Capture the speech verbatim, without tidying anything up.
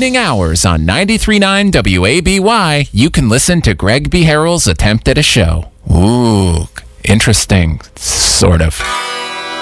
evening hours on ninety-three point nine W A B Y, you can listen to Greg B. Harrell's attempt at a show. Ooh, interesting, sort of.